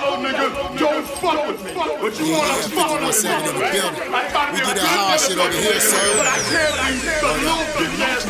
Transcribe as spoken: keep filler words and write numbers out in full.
old nigga, don't fuck with me. But you wanna fuck with me. We do that hard shit over here, sir. But I tell you, the little bitch ass